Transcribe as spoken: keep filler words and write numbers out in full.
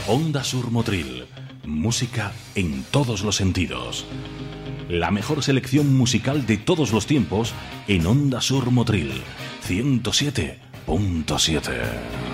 Onda Sur Motril, música en todos los sentidos. La mejor selección musical de todos los tiempos en Onda Sur Motril, ciento siete punto siete.